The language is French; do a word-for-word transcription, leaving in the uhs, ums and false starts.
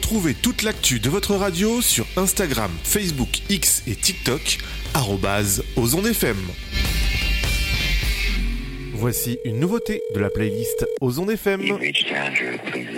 Retrouvez toute l'actu de votre radio sur Instagram, Facebook, X et TikTok, arobase Ozon F M. Voici une nouveauté de la playlist Ozon F M.